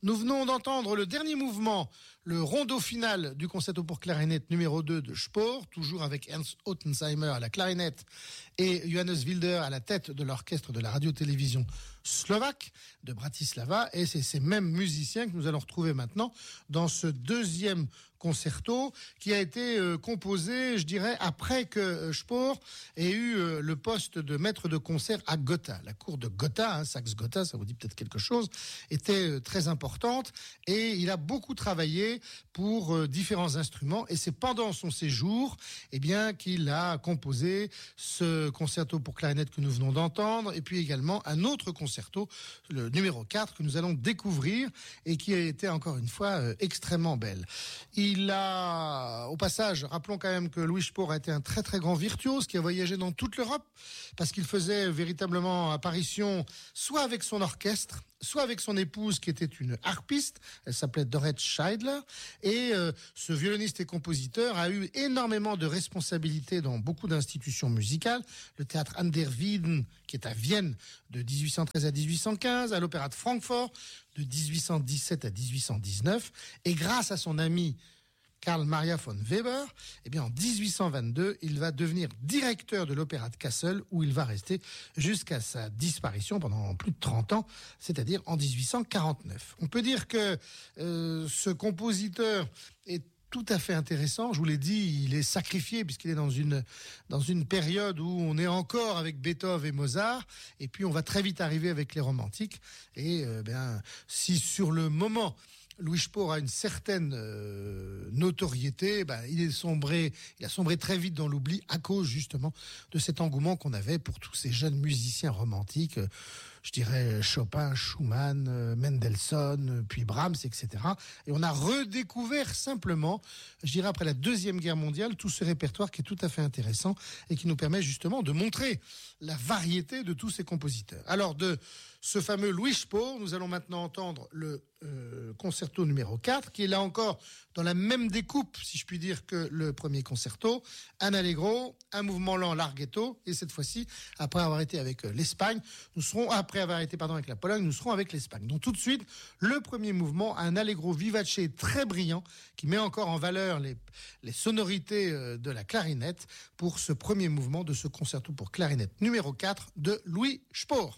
Nous venons d'entendre le dernier mouvement, le rondo final du concerto pour clarinette numéro 2 de Spohr, toujours avec Ernst Ottensheimer à la clarinette et Johannes Wilder à la tête de l'orchestre de la radio-télévision slovaque de Bratislava. Et c'est ces mêmes musiciens que nous allons retrouver maintenant dans ce deuxième concerto qui a été composé, je dirais, après que Spohr ait eu le poste de maître de concert à Gotha. La cour de Gotha, Saxe-Gotha, ça vous dit peut-être quelque chose, était très importante et il a beaucoup travaillé pour différents instruments et c'est pendant son séjour qu'il a composé ce concerto pour clarinette que nous venons d'entendre et puis également un autre concerto, le numéro 4 que nous allons découvrir et qui a été encore une fois extrêmement belle. Il a, au passage, rappelons quand même que Louis Spohr a été un très très grand virtuose qui a voyagé dans toute l'Europe parce qu'il faisait véritablement apparition soit avec son orchestre, soit avec son épouse qui était une harpiste, elle s'appelait Dorette Scheidler, et ce violoniste et compositeur a eu énormément de responsabilités dans beaucoup d'institutions musicales, le théâtre An der Wieden qui est à Vienne de 1813 à 1815, à l'opéra de Francfort de 1817 à 1819, et grâce à son ami Karl Maria von Weber, en 1822, il va devenir directeur de l'opéra de Kassel, où il va rester jusqu'à sa disparition pendant plus de 30 ans, c'est-à-dire en 1849. On peut dire que ce compositeur est tout à fait intéressant. Je vous l'ai dit, il est sacrifié puisqu'il est dans une période où on est encore avec Beethoven et Mozart, et puis on va très vite arriver avec les romantiques. Et si sur le moment Louis Spohr a une certaine notoriété, il a sombré très vite dans l'oubli à cause justement de cet engouement qu'on avait pour tous ces jeunes musiciens romantiques, je dirais Chopin, Schumann, Mendelssohn, puis Brahms, etc. Et on a redécouvert simplement, je dirais après la Deuxième Guerre mondiale, tout ce répertoire qui est tout à fait intéressant et qui nous permet justement de montrer la variété de tous ces compositeurs. Alors de ce fameux Louis Spohr, nous allons maintenant entendre le concerto numéro 4, qui est là encore dans la même découpe, si je puis dire, que le premier concerto. Un allegro, un mouvement lent larghetto, et cette fois-ci, après avoir été avec l'Espagne, avec la Pologne, nous serons avec l'Espagne. Donc tout de suite, le premier mouvement, un allegro vivace très brillant, qui met encore en valeur les sonorités de la clarinette pour ce premier mouvement de ce concerto pour clarinette numéro 4 de Louis Spohr.